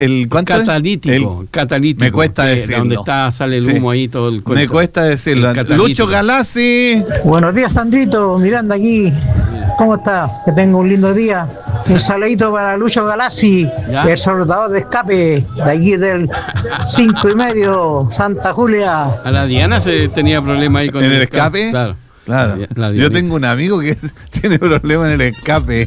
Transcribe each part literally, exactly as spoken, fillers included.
el ¿cuánto catalítico, el, catalítico. Me cuesta decirlo. Donde está, sale el humo sí. ahí todo el cuento. Me cuesta decirlo. Lucho Galassi. Buenos días, Sandrito. Miranda aquí. ¿Cómo está? Que tenga un lindo día. Un saludito para Lucho Galassi, el soldador de escape de aquí del cinco y medio, Santa Julia. A la Diana se tenía problema ahí con ¿En el, el escape? escape. Claro. Claro, la yo tengo un amigo que tiene problema en el escape.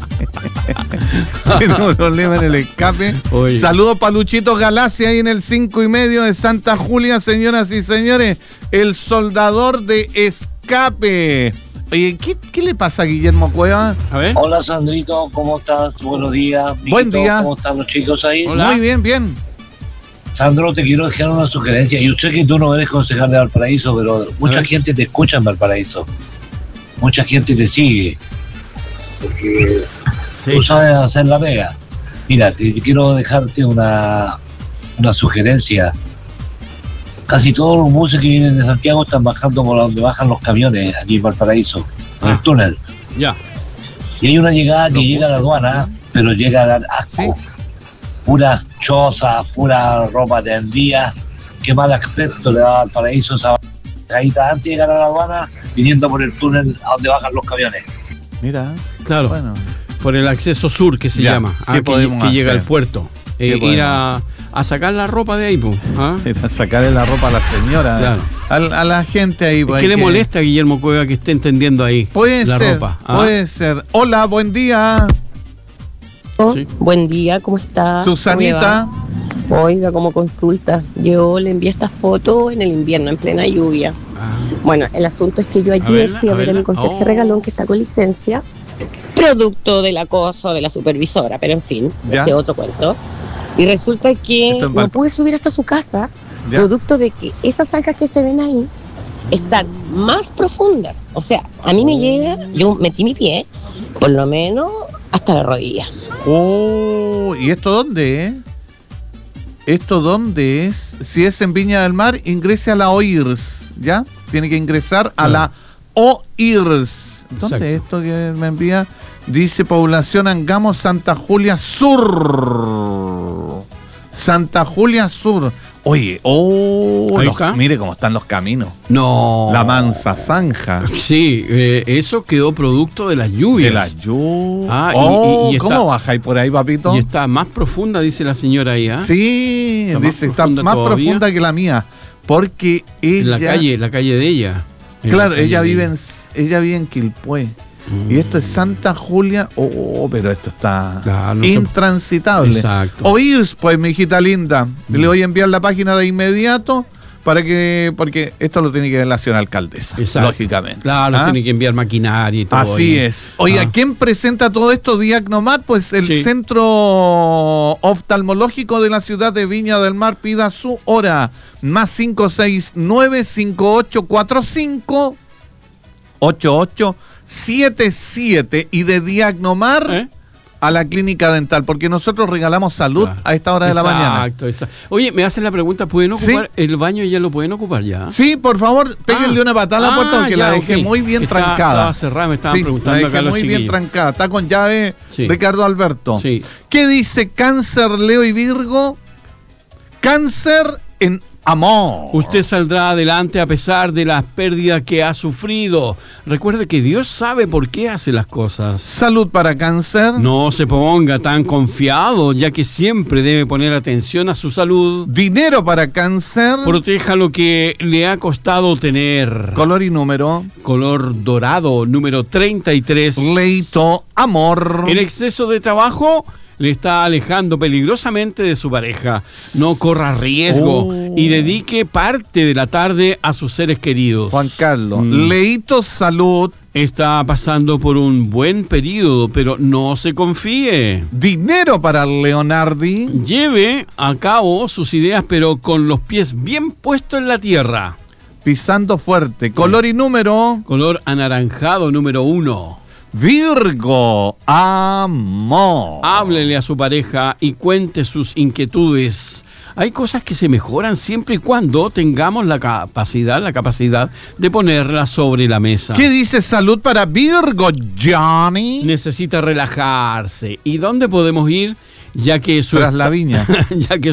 Tiene un problema en el escape. Oye. Saludos para Luchito Galassi ahí en el cinco y medio de Santa Julia, señoras y señores. El soldador de escape. Oye, ¿qué, qué le pasa a Guillermo Cueva? A ver. Hola, Sandrito, ¿cómo estás? Buenos días. Buen Miquito, día. ¿Cómo están los chicos ahí? Hola. Muy bien, bien. Sandro, te quiero dejar una sugerencia. Yo sé que tú no eres concejal de Valparaíso, pero mucha gente te escucha en Valparaíso. Mucha gente te sigue. Porque sí. tú sabes hacer la pega. Mira, te, te quiero dejarte una, una sugerencia. Casi todos los buses que vienen de Santiago están bajando por donde bajan los camiones aquí en Valparaíso, en ah. el túnel. Ya. Y hay una llegada que los llega buses, a la aduana, ¿sí? pero llega a dar asco. ¿Sí? Puras chozas, pura ropa tendida. Qué mal aspecto le da al paraíso esa bajadita antes de llegar a la aduana, viniendo por el túnel a donde bajan los camiones. Mira, claro, bueno. por el acceso sur que se ya, llama, ¿qué ah, podemos que, que llega hacer? al puerto. Eh, ir a, a sacar la ropa de ahí, pues. ¿ah? A sacarle la ropa a la señora, claro. a, a la gente ahí. ¿Qué le que... molesta a Guillermo Cueva que esté entendiendo ahí puede la ser, ropa? ¿ah? Puede ser. Hola, buen día. Sí. Buen día, ¿cómo está? Susanita. ¿Cómo Oiga, como consulta, yo le envié esta foto en el invierno, en plena lluvia. Ah. Bueno, el asunto es que yo ayer fui a, a ver a mi conserje oh. regalón que está con licencia, producto del acoso de la supervisora, pero en fin, ¿Ya? ese otro cuento. Y resulta que no pude subir hasta su casa, ¿Ya? producto de que esas zanjas que se ven ahí están más profundas. O sea, a mí me llega, yo metí mi pie, por lo menos hasta la rodilla. Oh, ¿y esto dónde es? ¿Esto dónde es? Si es en Viña del Mar, ingrese a la O I R S, ¿ya? Tiene que ingresar a la O I R S. ¿Dónde es esto que me envía? Dice población Angamos, Santa Julia Sur. Santa Julia Sur. Oye, oh, los, mire cómo están los caminos. No. La mansa zanja. Sí, eh, eso quedó producto de las lluvias. De las lluvias. Ah, oh, y, y ¿cómo está, baja ahí por ahí, papito? Y está más profunda, dice la señora ahí, ¿ah? ¿eh? Sí, está dice, más está más todavía. profunda que la mía. Porque ella... En la calle, la calle de ella. Claro, ella vive, en, ella vive en Quilpué. Mm. Y esto es Santa Julia. Oh, pero esto está claro, no intransitable. Se... Exacto. Oírs, pues, mi hijita linda. Mm. Le voy a enviar la página de inmediato para que, porque esto lo tiene que ver la señora alcaldesa. Exacto. Lógicamente. Claro, ¿Ah? tiene que enviar maquinaria y todo. Así ahí. es. Oiga, ah. ¿quién presenta todo esto? Diagnomar, pues el sí. Centro Oftalmológico de la ciudad de Viña del Mar pida su hora. Más cinco seis nueve, cinco ocho cuatro cinco, ocho ocho siete siete y de Diagnomar ¿Eh? a la clínica dental, porque nosotros regalamos salud claro. a esta hora de exacto, la mañana. Exacto. Oye, me hacen la pregunta, ¿pueden ocupar ¿Sí? el baño? ¿Ya lo pueden ocupar ya? Sí, por favor, péguenle ah. una patada a la puerta porque ah, la dejé okay. muy bien está, trancada. Estaba cerrada, me estaban sí, preguntando la dejé acá muy los bien trancada, está con llave sí. Ricardo Alberto. Sí. ¿Qué dice Cáncer, Leo y Virgo? Cáncer en amor. Usted saldrá adelante a pesar de las pérdidas que ha sufrido. Recuerde que Dios sabe por qué hace las cosas. Salud para Cáncer. No se ponga tan confiado, ya que siempre debe poner atención a su salud. Dinero para Cáncer. Proteja lo que le ha costado tener. Color y número. Color dorado, número treinta y tres. Leito, amor. El exceso de trabajo le está alejando peligrosamente de su pareja. No corra riesgo oh. y dedique parte de la tarde a sus seres queridos. Juan Carlos, mm. Leito, salud. Está pasando por un buen periodo, pero no se confíe. Dinero para Leonardi. Lleve a cabo sus ideas, pero con los pies bien puestos en la tierra. Pisando fuerte. Color sí. y número. Color anaranjado, número uno. Virgo, amor. Háblele a su pareja y cuente sus inquietudes. Hay cosas que se mejoran siempre y cuando tengamos la capacidad, la capacidad de ponerlas sobre la mesa. ¿Qué dice salud para Virgo, Johnny? Necesita relajarse. ¿Y dónde podemos ir? ya que su tras la viña, ya que